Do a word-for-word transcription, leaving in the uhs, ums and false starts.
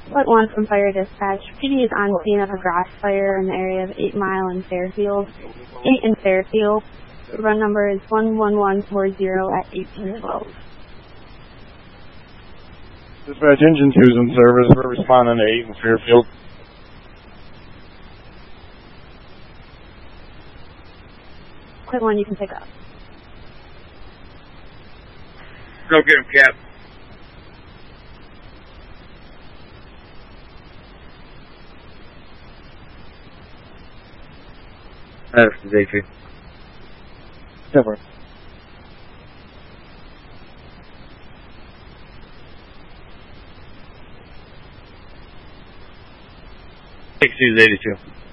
What one from Fire Dispatch. P D is on scene of a grass fire in the area of eight Mile in Fairfield. eight in Fairfield. The run number is one one one four zero at eighteen twelve. Dispatch engine two's in service. We're responding to eight in Fairfield. Quick one you can pick up. Go get him, Cap. That's the J P. Over. six two eighty-two.